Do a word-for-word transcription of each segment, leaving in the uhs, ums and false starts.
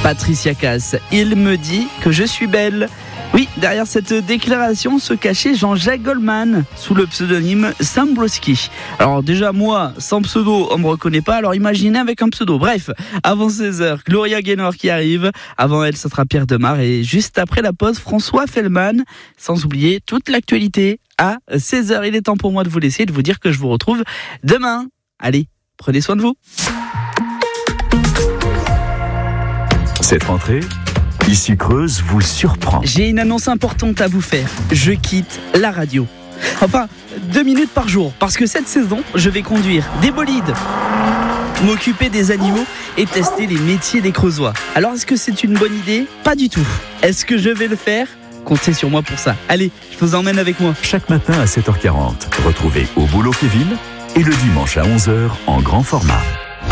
Patricia Cass, il me dit que je suis belle. Oui, derrière cette déclaration se cachait Jean-Jacques Goldman, sous le pseudonyme Sambroski. Alors déjà, moi, sans pseudo, on me reconnaît pas, alors imaginez avec un pseudo. Bref, avant seize heures, Gloria Gaynor qui arrive. Avant elle, ce sera Pierre Demar. Et juste après la pause, François Fellman. Sans oublier toute l'actualité à seize heures. Il est temps pour moi de vous laisser et de vous dire que je vous retrouve demain. Allez, prenez soin de vous. Cette rentrée, Ici Creuse vous surprend. J'ai une annonce importante à vous faire. Je quitte la radio. Enfin, deux minutes par jour, parce que cette saison, je vais conduire des bolides, m'occuper des animaux et tester les métiers des Creusois. Alors, est-ce que c'est une bonne idée ? Pas du tout. Est-ce que je vais le faire ? Comptez sur moi pour ça. Allez, je vous emmène avec moi. Chaque matin à sept heures quarante, retrouvez Au Boulot Kevin et le dimanche à onze heures en grand format.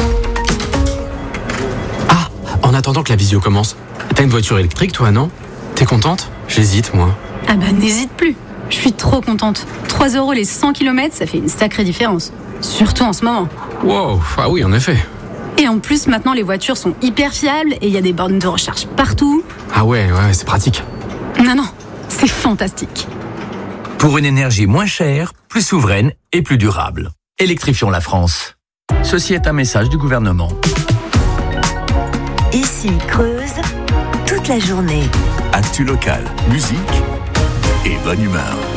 Ah, en attendant que la visio commence, t'as une voiture électrique toi, non ? T'es contente ? J'hésite, moi. Ah bah n'hésite plus. Je suis trop contente. trois euros les cent kilomètres, ça fait une sacrée différence. Surtout en ce moment. Wow, ah oui, en effet. Et en plus, maintenant, les voitures sont hyper fiables et il y a des bornes de recharge partout. Ah ouais, ouais, c'est pratique. Non, non, c'est fantastique. Pour une énergie moins chère, plus souveraine et plus durable. Électrifions la France. Ceci est un message du gouvernement. Ici Creuse, toute la journée. Actu local, musique et bonne humeur.